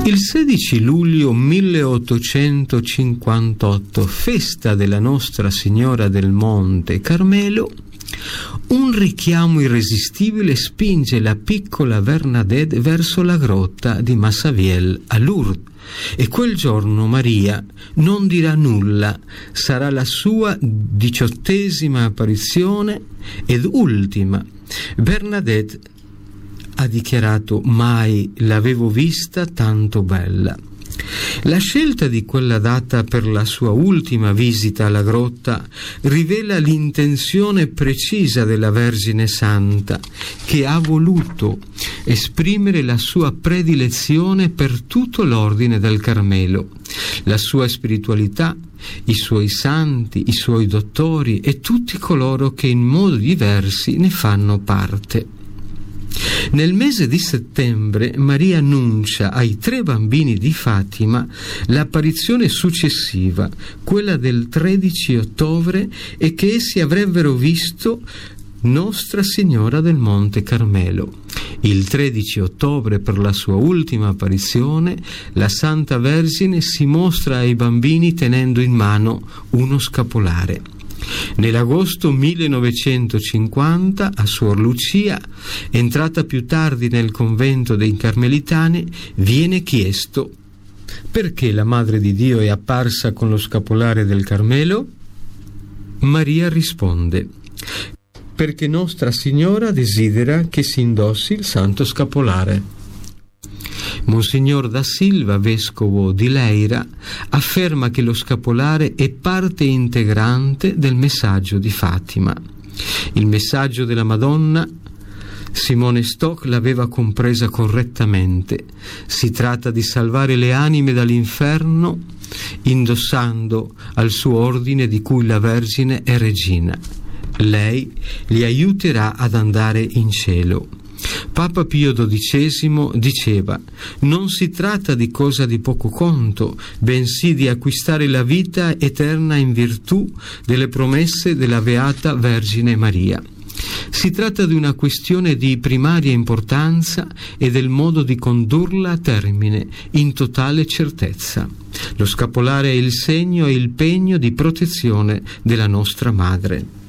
Il 16 luglio 1858, festa della Nostra Signora del Monte Carmelo, un richiamo irresistibile spinge la piccola Bernadette verso la grotta di Massabielle a Lourdes, e quel giorno Maria non dirà nulla. Sarà la sua 18ª apparizione ed ultima. Bernadette ha dichiarato: mai l'avevo vista tanto bella. La scelta di quella data per la sua ultima visita alla grotta rivela l'intenzione precisa della Vergine Santa, che ha voluto esprimere la sua predilezione per tutto l'ordine del Carmelo, la sua spiritualità, i suoi santi, i suoi dottori e tutti coloro che in modi diversi ne fanno parte. Nel mese di settembre Maria annuncia ai 3 bambini di Fatima l'apparizione successiva, quella del 13 ottobre, e che essi avrebbero visto Nostra Signora del Monte Carmelo. Il 13 ottobre, per la sua ultima apparizione, la Santa Vergine si mostra ai bambini tenendo in mano uno scapolare. Nell'agosto 1950 a Suor Lucia, entrata più tardi nel convento dei Carmelitani, viene chiesto: perché la Madre di Dio è apparsa con lo scapolare del Carmelo? Maria risponde: perché Nostra Signora desidera che si indossi il santo scapolare. Monsignor da Silva, vescovo di Leira, afferma che lo scapolare è parte integrante del messaggio di Fatima. Il messaggio della Madonna Simone Stock l'aveva compresa correttamente. Si tratta di salvare le anime dall'inferno indossando al suo ordine, di cui la Vergine è regina. Lei li aiuterà ad andare in cielo. Papa Pio XII diceva: non si tratta di cosa di poco conto, bensì di acquistare la vita eterna in virtù delle promesse della Beata Vergine Maria. Si tratta di una questione di primaria importanza e del modo di condurla a termine in totale certezza. Lo scapolare è il segno e il pegno di protezione della nostra Madre.